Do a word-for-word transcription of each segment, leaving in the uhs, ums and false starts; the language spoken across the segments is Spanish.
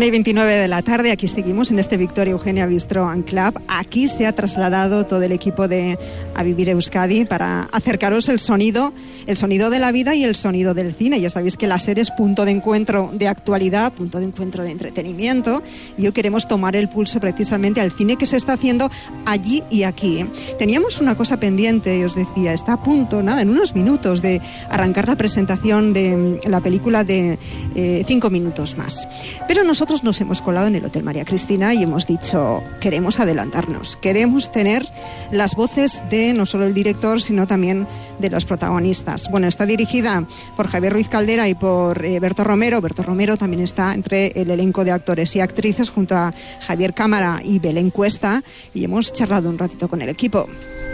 una y veintinueve de la tarde, aquí seguimos en este Victoria Eugenia Bistro and Club. Aquí se ha trasladado todo el equipo de A Vivir Euskadi para acercaros el sonido, el sonido de la vida y el sonido del cine. Ya sabéis que la serie es punto de encuentro de actualidad, punto de encuentro de entretenimiento, y hoy queremos tomar el pulso precisamente al cine que se está haciendo allí y aquí. Teníamos una cosa pendiente, os decía, está a punto, nada, en unos minutos de arrancar la presentación de la película de eh, cinco minutos más. Pero nosotros nos hemos colado en el Hotel María Cristina y hemos dicho, queremos adelantarnos, queremos tener las voces de no solo el director, sino también de los protagonistas. Bueno, está dirigida por Javier Ruiz Caldera y por eh, Berto Romero. Berto Romero también está entre el elenco de actores y actrices junto a Javier Cámara y Belén Cuesta, y hemos charlado un ratito con el equipo.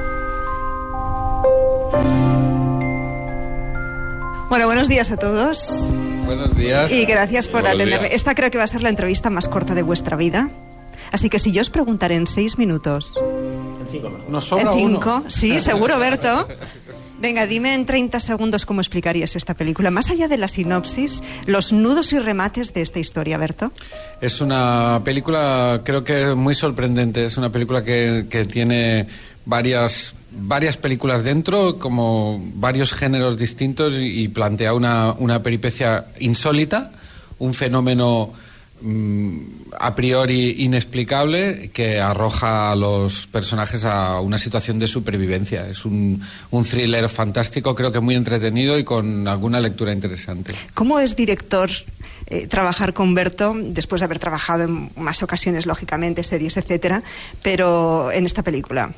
Bueno, buenos días a todos. Buenos días. Y gracias por Buenos atenderme. días. Esta creo que va a ser la entrevista más corta de vuestra vida. Así que si yo os preguntara en seis minutos... En cinco mejor. Nos sobra ¿En cinco? uno. Sí, seguro, Berto. Venga, dime en treinta segundos cómo explicarías esta película. Más allá de la sinopsis, los nudos y remates de esta historia, Berto. Es una película, creo que muy sorprendente. Es una película que, que tiene varias, varias películas dentro, como varios géneros distintos, y, y plantea una, una peripecia insólita, un fenómeno mm, a priori inexplicable que arroja a los personajes a una situación de supervivencia. Es un, un thriller fantástico, creo que muy entretenido y con alguna lectura interesante. ¿Cómo es director eh, trabajar con Berto, después de haber trabajado en más ocasiones, lógicamente, series, etcétera, pero en esta película?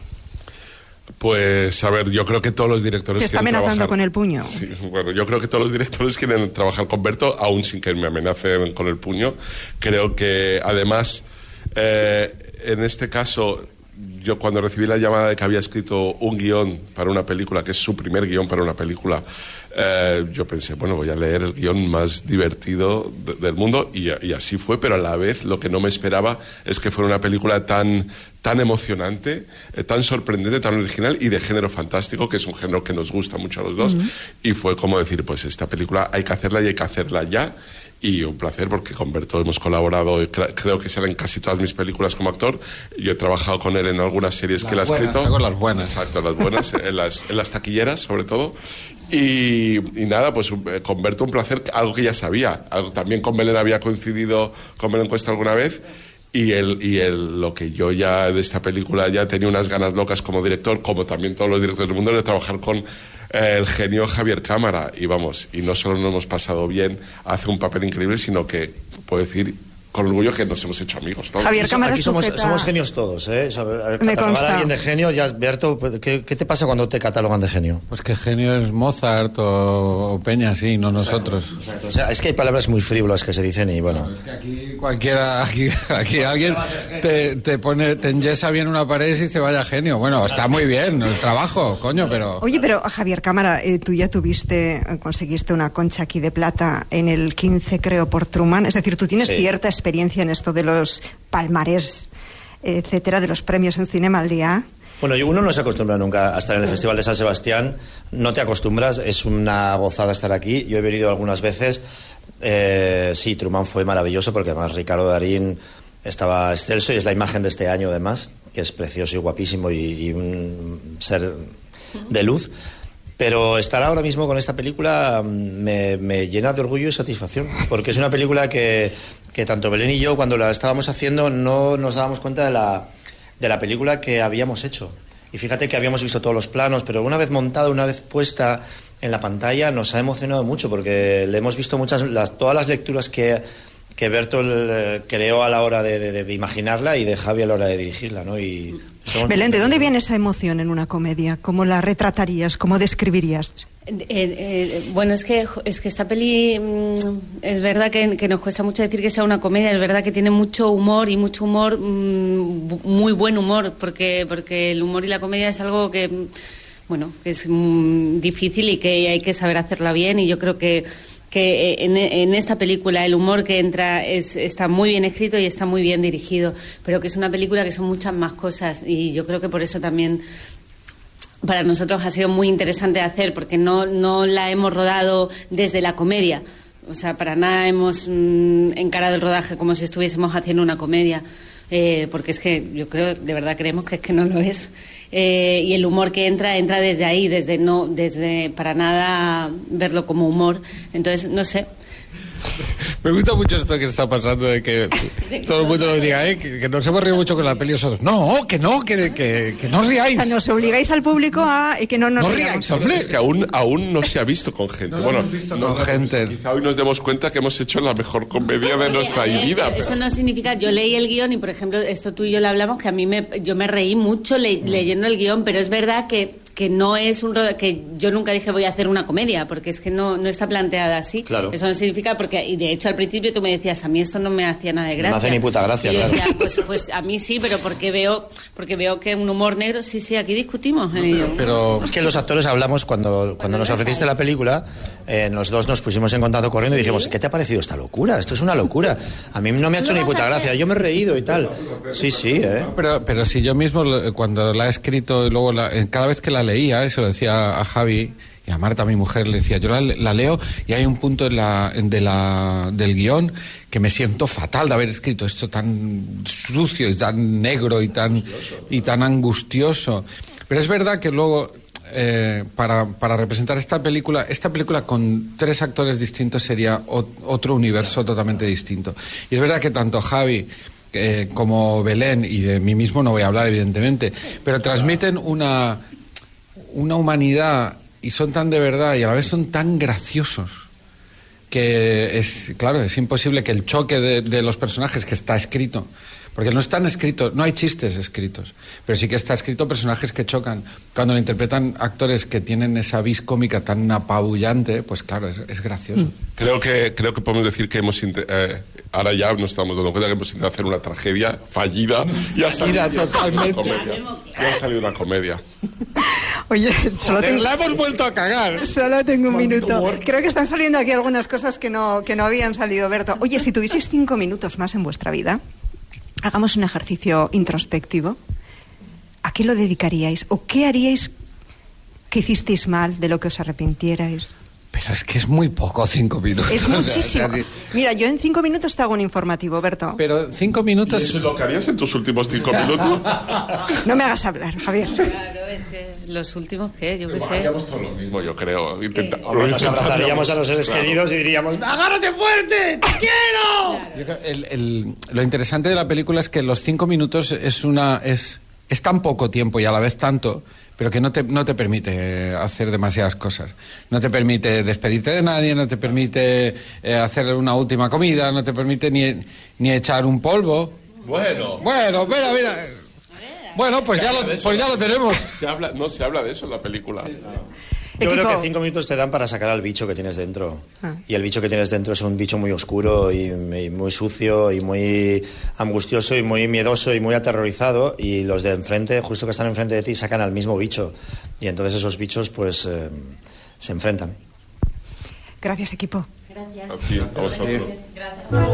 Pues, a ver, yo creo que todos los directores... Te está quieren amenazando trabajar... con el puño. Sí, bueno, yo creo que todos los directores quieren trabajar con Berto, aún sin que me amenacen con el puño. Creo que, además, eh, en este caso, yo cuando recibí la llamada de que había escrito un guión para una película, que es su primer guión para una película, eh, yo pensé, bueno, voy a leer el guión más divertido de, del mundo, y, y así fue, pero a la vez lo que no me esperaba es que fuera una película tan... tan emocionante, eh, tan sorprendente, tan original y de género fantástico, que es un género que nos gusta mucho a los dos. Uh-huh. Y fue como decir, pues esta película hay que hacerla y hay que hacerla ya. Y un placer, porque con Berto hemos colaborado, creo que será en casi todas mis películas como actor. Yo he trabajado con él en algunas series las que él ha escrito. Con las buenas. Exacto, las buenas, en, las, en las taquilleras sobre todo. Y, y nada, pues con Berto un placer, algo que ya sabía. Algo, también con Belén había coincidido con Belén Cuesta alguna vez. Y, el, y el, lo que yo ya de esta película ya tenía unas ganas locas como director, como también todos los directores del mundo, de trabajar con eh, el genio Javier Cámara. Y vamos, y no solo nos hemos pasado bien, hace un papel increíble, sino que puedo decir con orgullo que nos hemos hecho amigos todos. Javier Cámara Aquí somos, sujeta... somos genios todos, ¿eh? O sea, Me consta. a alguien de genio, ya, Berto, ¿qué, ¿qué te pasa cuando te catalogan de genio? Pues que genio es Mozart o, o Peña, sí, no nosotros. Exacto, exacto. O sea, es que hay palabras muy frívolas que se dicen y bueno... No, es que aquí cualquiera, aquí, aquí alguien te, te pone, te enyesa bien una pared y dice vaya genio. Bueno, está muy bien el trabajo, coño, pero... Oye, pero Javier Cámara, eh, tú ya tuviste, eh, conseguiste una concha aquí de plata en el quince, creo, por Truman. Es decir, tú tienes sí. cierta experiencia en esto de los palmarés, etcétera, de los premios en Cinema al Día. Bueno, uno no se acostumbra nunca a estar en el Festival de San Sebastián, no te acostumbras, es una gozada estar aquí. Yo he venido algunas veces, eh, sí, Truman fue maravilloso porque además Ricardo Darín estaba excelso y es la imagen de este año además, que es precioso y guapísimo y, y un ser de luz. Pero estar ahora mismo con esta película me, me llena de orgullo y satisfacción, porque es una película que, que tanto Belén y yo, cuando la estábamos haciendo, no nos dábamos cuenta de la, de la película que habíamos hecho. Y fíjate que habíamos visto todos los planos, pero una vez montada, una vez puesta en la pantalla, nos ha emocionado mucho, porque le hemos visto muchas, las, todas las lecturas que, que Bertolt creó a la hora de, de, de imaginarla y de Javi a la hora de dirigirla, ¿no? Y Belén, ¿de dónde viene esa emoción en una comedia? ¿Cómo la retratarías? ¿Cómo describirías? Eh, eh, bueno, es que es que esta peli mmm, es verdad que, que nos cuesta mucho decir que sea una comedia. Es verdad que tiene mucho humor y mucho humor, mmm, muy buen humor, porque porque el humor y la comedia es algo que, bueno, que es mmm, difícil y que hay que saber hacerla bien. Y yo creo que que en, en esta película el humor que entra es, está muy bien escrito y está muy bien dirigido, pero que es una película que son muchas más cosas, y yo creo que por eso también para nosotros ha sido muy interesante hacer, porque no, no la hemos rodado desde la comedia. O sea, para nada hemos mmm, encarado el rodaje como si estuviésemos haciendo una comedia. Eh, porque es que yo creo, de verdad creemos que es que no lo es. Eh, y el humor que entra, entra desde ahí, desde no, desde para nada verlo como humor. Entonces, no sé. Me gusta mucho esto que está pasando de que todo el mundo nos diga, ¿eh? que, que nos hemos reído mucho con la peli nosotros. No, que no, que, que, que no os riáis. O sea, nos obligáis al público a que no nos no riamos. riáis, hombre. Es que aún, aún no se ha visto con gente. No bueno, visto no, con gente. Quizá hoy nos demos cuenta que hemos hecho la mejor comedia de nuestra vida. Eso Pero... no significa, yo leí el guión y por ejemplo, esto tú y yo lo hablamos, que a mí me, yo me reí mucho le, mm. leyendo el guión, pero es verdad que que no es un rodaje, que yo nunca dije voy a hacer una comedia, porque es que no, no está planteada así. Claro. Eso no significa, porque, y de hecho al principio tú me decías, a mí esto no me hacía nada de gracia. No hace ni puta gracia, y yo claro. decía, pues, pues a mí sí, pero porque veo, porque veo que un humor negro, sí, sí, aquí discutimos en ello. Pero es que los actores hablamos cuando, cuando nos ofreciste la película, eh, los dos nos pusimos en contacto corriendo y dijimos, ¿qué te ha parecido esta locura? Esto es una locura. A mí no me ha hecho ni puta gracia, yo me he reído y tal. Sí, sí, ¿eh? Pero, pero si yo mismo, cuando la he escrito, luego la, cada vez que la leía, eso lo decía a Javi y a Marta, mi mujer, le decía, yo la, la leo y hay un punto en la, de la, del guión que me siento fatal de haber escrito esto tan sucio y tan negro y tan, y tan angustioso. Pero es verdad que luego, eh, para, para representar esta película, esta película con tres actores distintos sería o, otro universo totalmente distinto. Y es verdad que tanto Javi eh, como Belén, y de mí mismo no voy a hablar evidentemente, pero transmiten una... una humanidad y son tan de verdad y a la vez son tan graciosos que es, claro, es imposible que el choque de, de los personajes que está escrito, porque no están escritos, no hay chistes escritos, pero sí que está escrito personajes que chocan. Cuando lo interpretan actores que tienen esa vis cómica tan apabullante, pues claro, es, es gracioso. Creo que, creo que podemos decir que hemos eh, ahora ya nos estamos dando cuenta que hemos intentado hacer una tragedia fallida y ha salido totalmente. Una comedia. Y ha salido una comedia. Oye, solo tengo... la hemos vuelto a cagar. Solo tengo un minuto. Creo que están saliendo aquí algunas cosas que no, que no habían salido, Berto. Oye, si tuvieseis cinco minutos más en vuestra vida, hagamos un ejercicio introspectivo. ¿A qué lo dedicaríais? ¿O qué haríais que hicisteis mal, de lo que os arrepintierais? Pero es que es muy poco, cinco minutos. Es muchísimo. O sea, Mira, yo en cinco minutos te hago un informativo, Berto. Pero cinco minutos... ¿Y eso es lo que harías en tus últimos cinco minutos? No me hagas hablar, Javier. Claro, es que los últimos, ¿qué? Yo qué sé. Haríamos todo lo mismo, yo creo. Intenta, Eh, lo Nos abrazaríamos a los seres claro. queridos y diríamos, ¡agárrate fuerte! ¡Te quiero! Yo creo- el- el- lo interesante de la película es que los cinco minutos es una es, es tan poco tiempo y a la vez tanto, pero que no te, no te permite hacer demasiadas cosas. No te permite despedirte de nadie, no te permite eh, hacer una última comida, no te permite ni, ni echar un polvo. Bueno. Bueno, mira, mira. Bueno, pues ya lo, pues ya lo tenemos. Se habla, no se habla de eso en la película. Yo creo Equipo. que cinco minutos te dan para sacar al bicho que tienes dentro. Ah. Y el bicho que tienes dentro es un bicho muy oscuro y, y muy sucio y muy angustioso y muy miedoso y muy aterrorizado. Y los de enfrente, justo que están enfrente de ti, sacan al mismo bicho. Y entonces esos bichos, pues, eh, se enfrentan. Gracias, equipo. Gracias. A ti, a vosotros.